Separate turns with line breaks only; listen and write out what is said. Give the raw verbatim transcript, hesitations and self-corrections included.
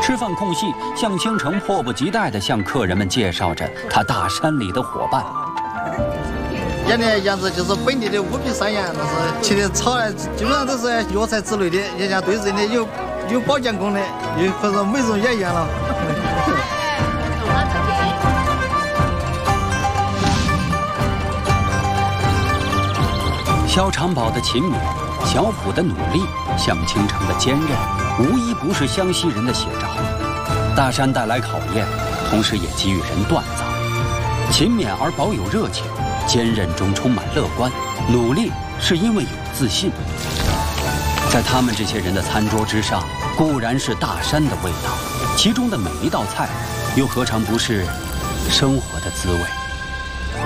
吃饭空隙，向倾城迫不及待地向客人们介绍着他大山里的伙伴。
养的羊子就是本地的乌皮山羊，那是切的炒的，基本上都是药材之类的，也像对人的有有保健功能，又或者美容养颜了。
萧长宝的勤勉，小虎的努力，向倾城的坚韧，无一不是湘西人的写照。大山带来考验，同时也给予人锻造。勤勉而保有热情，坚韧中充满乐观，努力是因为有自信。在他们这些人的餐桌之上，固然是大山的味道，其中的每一道菜，又何尝不是生活的滋味？